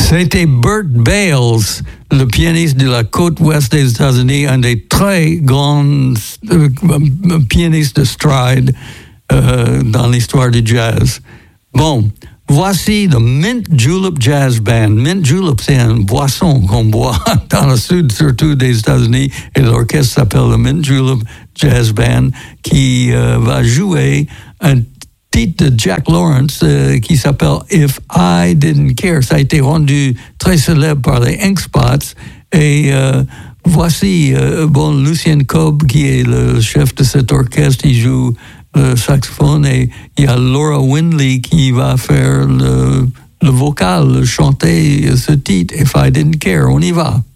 C'était Burt Bales, le pianiste de la côte ouest des États-Unis, un des très grands pianistes de stride dans l'histoire du jazz. Bon, voici le Mint Julep Jazz Band. Mint Julep, c'est une boisson qu'on boit dans le sud, surtout des États-Unis, et l'orchestre s'appelle le Mint Julep Jazz Band, qui va jouer un titre de Jack Lawrence qui s'appelle If I Didn't Care. Ça a été rendu très célèbre par les Ink Spots. Et voici Lucien Cobb, qui est le chef de cet orchestre, il joue le saxophone, et il y a Laura Windley qui va faire le vocal, chanter ce titre If I Didn't Care. On y va.